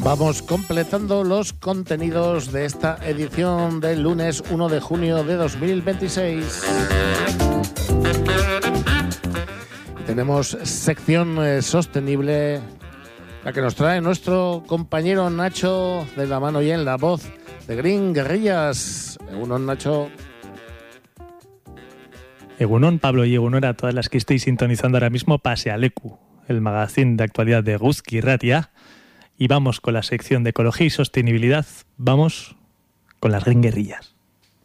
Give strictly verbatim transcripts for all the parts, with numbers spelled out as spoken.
Vamos completando los contenidos de esta edición del lunes uno de junio de dos mil veintiséis. Tenemos sección eh, sostenible, la que nos trae nuestro compañero Nacho de la mano y en la voz de Green Guerrillas. Egunon, Nacho. Egunon, Pablo, y egunon a todas las que estéis sintonizando ahora mismo Pasealeku, el magazine de actualidad de Eguzki Irratia. Y vamos con la sección de ecología y sostenibilidad. Vamos con las Green Guerrillas.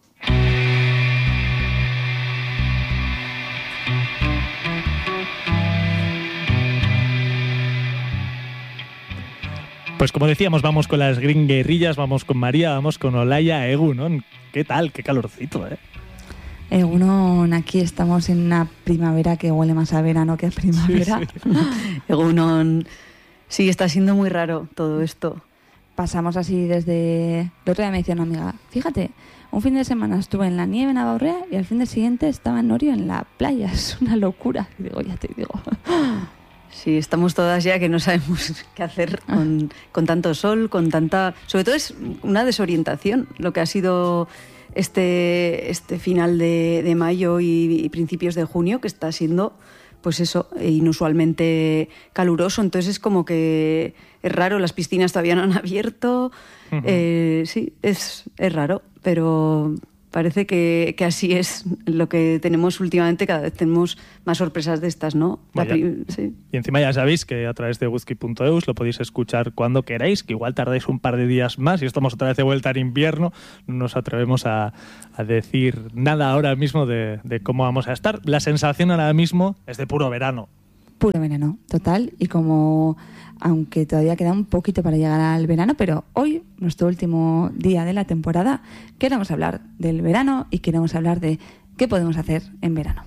Pues como decíamos, vamos con las Green Guerrillas, vamos con María, vamos con Olaya, Egunon. ¿Qué tal? Qué calorcito, ¿eh? Egunon, aquí estamos en una primavera que huele más a verano que a primavera. Sí, sí. Egunon, sí, está siendo muy raro todo esto. Pasamos así desde... El otro día me decía una amiga, fíjate, un fin de semana estuve en la nieve en Navarrea y al fin de siguiente estaba en Orio en la playa. Es una locura. Y digo, ya te digo... Sí, estamos todas ya que no sabemos qué hacer con, con tanto sol, con tanta... Sobre todo es una desorientación lo que ha sido este, este final de, de mayo y, y principios de junio, que está siendo, pues eso, inusualmente caluroso. Entonces es como que es raro, las piscinas todavía no han abierto. Uh-huh. Eh, sí, es, es raro, pero... Parece que, que así es lo que tenemos últimamente, cada vez tenemos más sorpresas de estas, ¿no? Vaya. Prim- sí. Y encima ya sabéis que a través de eguzki punto eus lo podéis escuchar cuando queráis, que igual tardáis un par de días más y estamos otra vez de vuelta en invierno. No nos atrevemos a, a decir nada ahora mismo de, de cómo vamos a estar. La sensación ahora mismo es de puro verano. Puro verano, total. Y como, aunque todavía queda un poquito para llegar al verano, pero hoy, nuestro último día de la temporada, queremos hablar del verano y queremos hablar de qué podemos hacer en verano.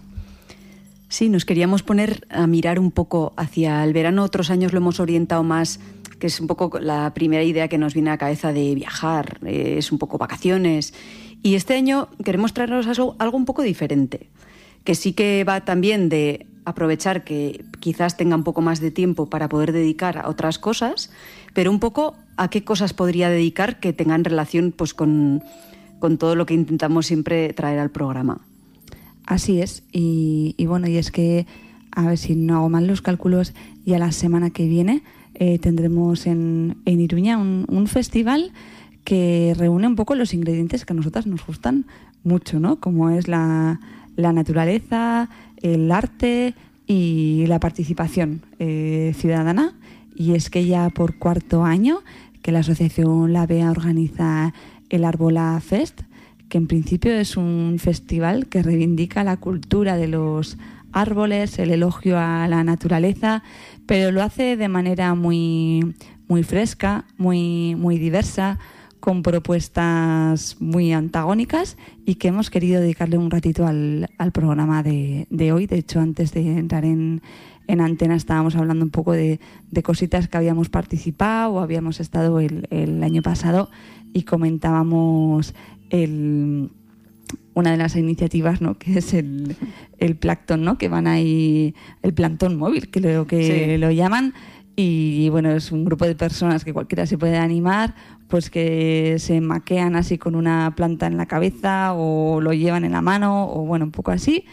Sí, nos queríamos poner a mirar un poco hacia el verano. Otros años lo hemos orientado más, que es un poco la primera idea que nos viene a la cabeza de viajar, eh, es un poco vacaciones. Y este año queremos traernos algo, algo un poco diferente, que sí que va también de aprovechar que quizás tenga un poco más de tiempo para poder dedicar a otras cosas, pero un poco a qué cosas podría dedicar que tengan relación pues con, con todo lo que intentamos siempre traer al programa. Así es, y, y bueno, y es que, a ver si no hago mal los cálculos, ya la semana que viene eh, tendremos en, en Iruña un, un festival que reúne un poco los ingredientes que a nosotras nos gustan mucho, ¿no? Como es la, la naturaleza, el arte y la participación eh, ciudadana. Y es que ya por cuarto año que la asociación La Bea organiza el Arbola Fest, que en principio es un festival que reivindica la cultura de los árboles, el elogio a la naturaleza, pero lo hace de manera muy, muy fresca, muy, muy diversa, con propuestas muy antagónicas y que hemos querido dedicarle un ratito al, al programa de, de hoy. De hecho, antes de entrar en, en antena estábamos hablando un poco de, de cositas que habíamos participado o habíamos estado el, el año pasado y comentábamos el, una de las iniciativas, ¿no? Que es el, el plancton, ¿no? Que van ahí, el plancton móvil, que lo que sí. lo llaman. Y bueno, es un grupo de personas que cualquiera se puede animar, pues que se maquean así con una planta en la cabeza o lo llevan en la mano o bueno, un poco así.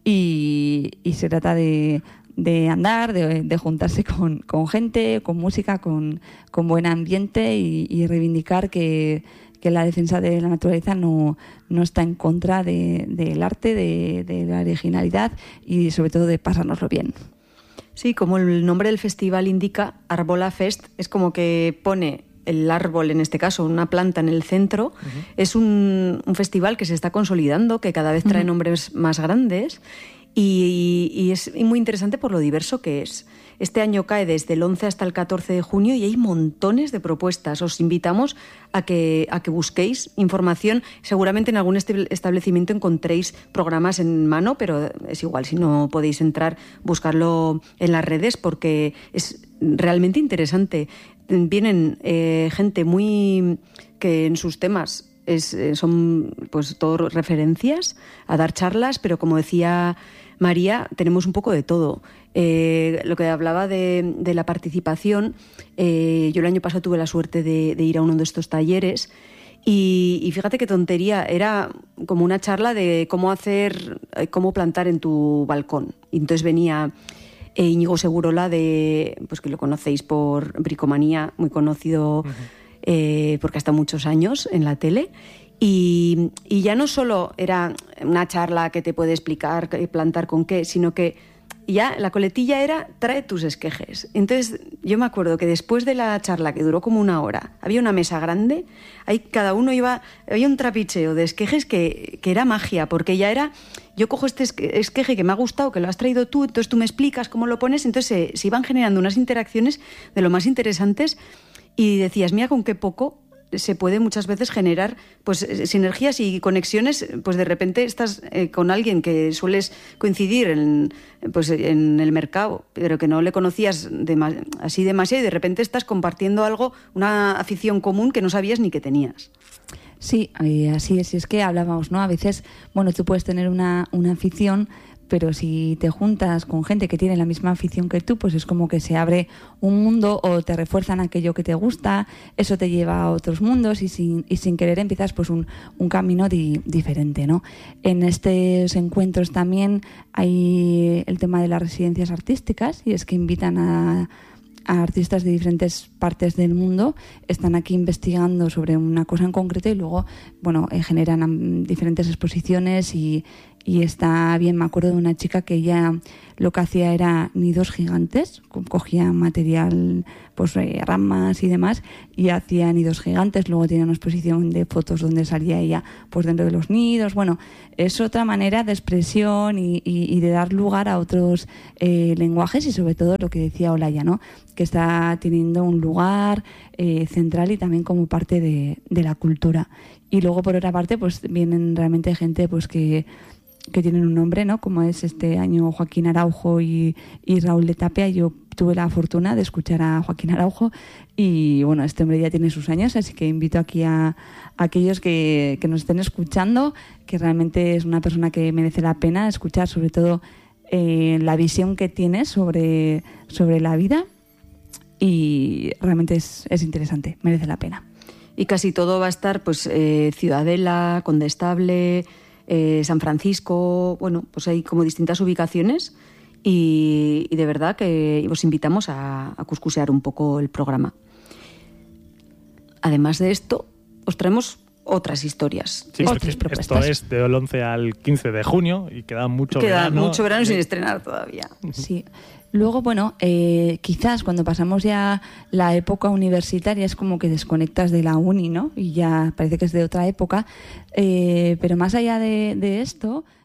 Y, y se trata de, de andar, de, de juntarse con, con gente, con música, con, con buen ambiente y, y reivindicar que, que la defensa de la naturaleza no, no está en contra de, del arte, de, de la originalidad y sobre todo de pasárnoslo bien. Sí, como el nombre del festival indica, Arbola Fest es como que pone el árbol, en este caso, una planta en el centro. Uh-huh. Es un, un festival que se está consolidando, que cada vez trae uh-huh. nombres más grandes y, y es muy interesante por lo diverso que es. Este año cae desde el once hasta el catorce de junio y hay montones de propuestas. Os invitamos a que, a que busquéis información. Seguramente en algún establecimiento encontréis programas en mano, pero es igual, si no podéis entrar, buscarlo en las redes porque es realmente interesante. Vienen eh, gente muy que en sus temas es, son pues todo referencias a dar charlas, pero como decía María, tenemos un poco de todo. Eh, lo que hablaba de, de la participación, eh, yo el año pasado tuve la suerte de, de ir a uno de estos talleres y, y fíjate qué tontería, era como una charla de cómo hacer, cómo plantar en tu balcón. Y entonces venía eh, Íñigo Segurola, de, pues que lo conocéis por Bricomanía, muy conocido, uh-huh. eh, porque ha estado muchos años en la tele. Y, y ya no solo era una charla que te puede explicar plantar con qué, sino que ya la coletilla era trae tus esquejes. Entonces yo me acuerdo que después de la charla, que duró como una hora, había una mesa grande, ahí cada uno iba, había un trapicheo de esquejes que, que era magia, porque ya era, yo cojo este esqueje que me ha gustado, que lo has traído tú, entonces tú me explicas cómo lo pones, entonces se, se iban generando unas interacciones de lo más interesantes y decías, mira con qué poco se puede muchas veces generar pues sinergias y conexiones, pues de repente estás eh, con alguien que sueles coincidir en, pues en el mercado, pero que no le conocías de, así demasiado, y de repente estás compartiendo algo, una afición común que no sabías ni que tenías. Sí, así es, y es que hablábamos, ¿no? A veces, bueno, tú puedes tener una, una afición, pero si te juntas con gente que tiene la misma afición que tú, pues es como que se abre un mundo o te refuerzan aquello que te gusta, eso te lleva a otros mundos y sin, y sin querer empiezas pues un, un camino di, diferente, ¿no? En estos encuentros también hay el tema de las residencias artísticas, y es que invitan a a artistas de diferentes partes del mundo, están aquí investigando sobre una cosa en concreto y luego, bueno, eh, generan diferentes exposiciones y, y está bien. Me acuerdo de una chica que ella lo que hacía era nidos gigantes, cogía material, pues eh, ramas y demás, y hacía nidos gigantes. Luego tiene una exposición de fotos donde salía ella pues dentro de los nidos. Bueno, es otra manera de expresión y, y, y de dar lugar a otros eh, lenguajes, y sobre todo lo que decía Olaya, ¿no? Que está teniendo un lugar eh, central y también como parte de, de la cultura. Y luego, por otra parte, pues vienen realmente gente pues que que tienen un nombre, ¿no? Como es este año Joaquín Araujo y, y Raúl de Tapia. Yo tuve la fortuna de escuchar a Joaquín Araujo y, bueno, este hombre ya tiene sus años, así que invito aquí a, a aquellos que, que nos estén escuchando, que realmente es una persona que merece la pena escuchar, sobre todo eh, la visión que tiene sobre, sobre la vida, y realmente es, es interesante, merece la pena. Y casi todo va a estar, pues, eh, Ciudadela, Condestable, Eh, San Francisco, bueno, pues hay como distintas ubicaciones y, y de verdad que os invitamos a, a cuscusear un poco el programa. Además de esto, os traemos otras historias, sí, otras propuestas. Esto es del once al quince de junio y queda mucho queda verano. Queda mucho verano sin estrenar todavía. Sí. Luego, bueno, eh, quizás cuando pasamos ya la época universitaria es como que desconectas de la uni, ¿no? Y ya parece que es de otra época. Eh, pero más allá de, de esto,